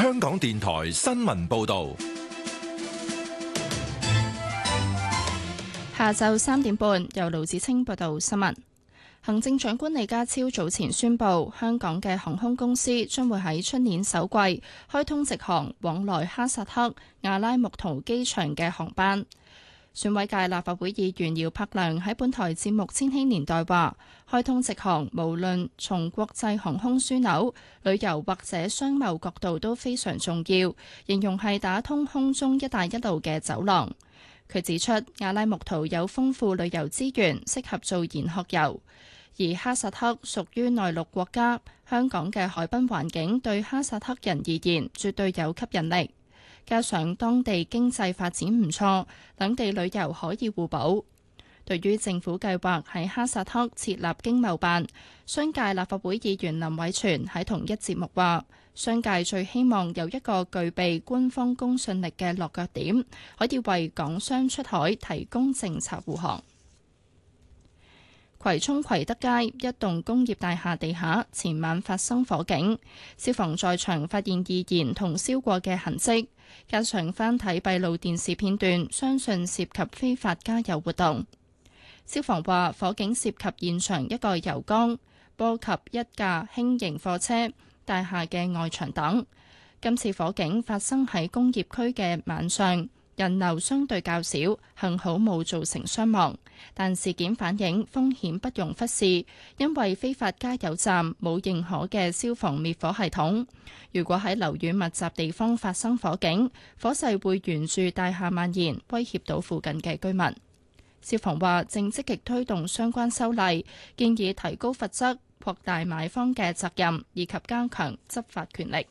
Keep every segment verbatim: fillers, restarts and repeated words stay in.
香港電台新聞報道。 下晝三點半，由盧子清報道新聞。行政長官李家超早前宣布，香港嘅航空公司將會喺出年首季開通直航往來哈薩克阿拉木圖機場嘅航班。選委界立法會議員姚柏良喺本台節目《千禧年代》話，開通直航無論從國際航空樞紐、旅遊或者商貿角度都非常重要，形容係打通空中一帶一路嘅走廊。佢指出，阿拉木圖有豐富旅遊資源，適合做研學遊，而哈薩克屬於內陸國家，香港嘅海濱環境對哈薩克人而言絕對有吸引力。加上當地經濟發展唔錯，兩地旅遊可以互補。對於政府計劃喺哈薩克設立經貿辦，商界立法會議員林偉全喺同一節目話，商界最希望有一個具備官方公信力嘅落腳點，可以為港商出海提供政策護航。葵涌葵德街一棟工業大廈地下前晚發生火警，消防在場發現易燃同燒過嘅痕跡，加上翻睇閉路電視片段，相信涉及非法加油活動。消防話火警涉及現場一個油缸，波及一架輕型貨車、大廈嘅外牆等。今次火警發生喺工業區嘅晚上，人流相對較少，幸好冇造成傷亡。但事件反映風險不容忽視，因為非法加油站冇認可嘅消防滅火系統。如果喺樓宇密集地方發生火警，火勢會沿住大廈蔓延，威脅到附近嘅居民。消防話正積極推動相關修例，建議提高罰則、擴大買方嘅責任，以及加強執法權力。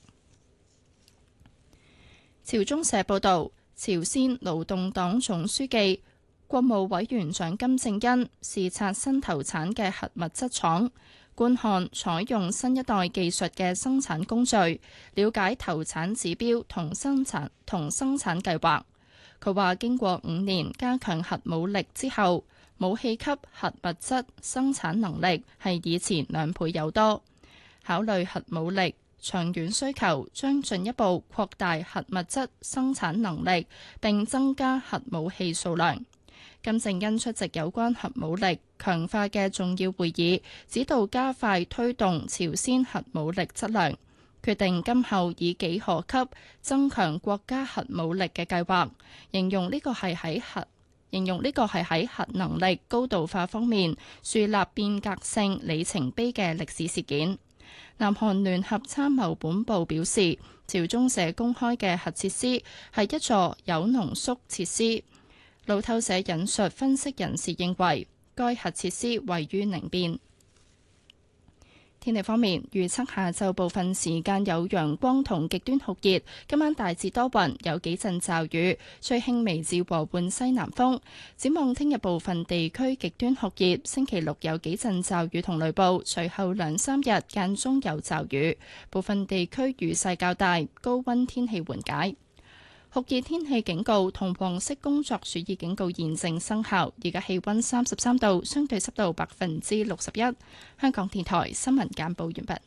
朝中社報導，朝鮮勞動黨總書記、國務委員長金正恩視察新投產嘅核物質廠，觀看採用新一代技術嘅生產工序，了解投產指標同生產同生產計劃。佢話：經過五年加強核武力之後，武器級核物質生產能力係以前兩倍有多。考慮核武力長遠需求，將進一步擴大核物質生產能力，並增加核武器數量。金正恩出席有關核武力強化嘅重要會議，指導加快推動朝鮮核武力質量，決定今後以幾何級增強國家核武力嘅計劃，形容呢個係喺核形容呢個係喺核能力高度化方面樹立變革性里程碑嘅歷史事件。南韓聯合參謀本部表示，朝中社公開嘅核設施係一座鈾濃縮設施。路透社引述分析人士認為，該核設施位於寧邊。天氣方面，預測下晝部分時間有陽光同極端酷熱，今晚大致多雲，有幾陣驟雨，吹輕微至和緩西南風。展望聽日部分地區極端酷熱，星期六有幾陣驟雨同雷暴，隨後兩三日間中有驟雨，部分地區雨勢較大，高溫天氣緩解。酷熱天氣警告同黃色工作暑熱警告現正生效。而家氣溫三十三度，相對濕度百分之六十一。香港電台新聞簡報完畢。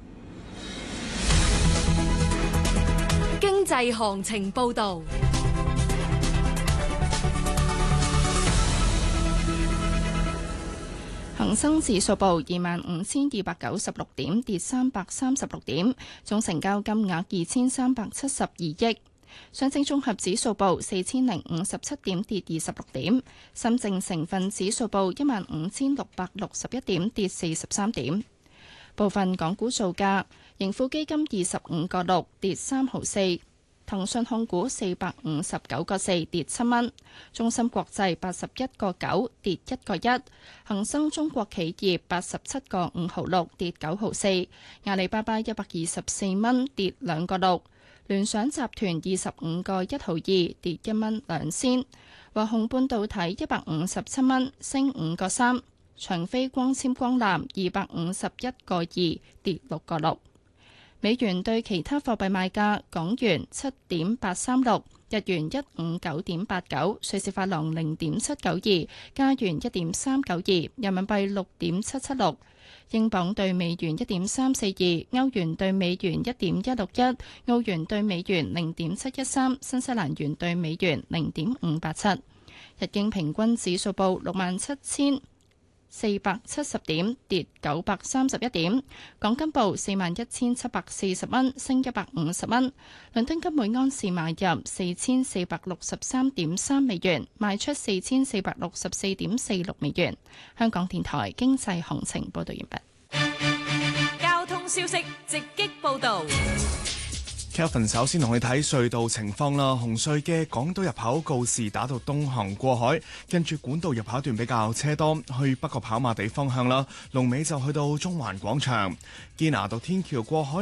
經濟行情報道。 恒生指數報二萬五千二百九十六點，跌三百三十六點，總成交金額二千三百七十二億。上證綜合指數報四千零五十七點，跌二十六點。深證成分指數報一萬五千六百六十一點，跌四十三點。部分港股造價：盈富基金二十五個六，跌三毫四；騰訊控股四百五十九個四，跌七蚊；中芯國際八十一個九，跌一個一；恒生中國企業八十七個五毫六，跌九毫四；阿里巴巴一百二十四蚊，跌兩個六。聯想集團二十五個一毫二，跌一蚊兩仙；華虹半導體一百五十七蚊，升五個三；長飛光纖光纜二百五十一個二，跌六個六。 美元對其他貨幣賣價：港元七點八三六，日元一五九點八九，瑞士法郎零點七九二，加元一點三九二，人民幣六點七七六。英鎊對美元一點三四二，歐元對美元一點一六一，澳元對美元零點七一三，新西蘭元對美元零點五八七。日經平均指數報六萬七千四百七十點，跌九百三十一點。港金報四萬一千七百四十蚊，升一百五十蚊。倫敦金每安士買入四千四百六十三點三美元，賣出四千四百六十四點四六美元。香港電台經濟行情報道完畢。 交通消息直擊報道。 Kelvin 首先同你睇隧道情況啦。紅隧嘅港島入口告士打道東行過海，跟住管道入口段比較車多，去北角跑馬地方向啦。龍尾就去到中環廣場。堅拿道天橋過海。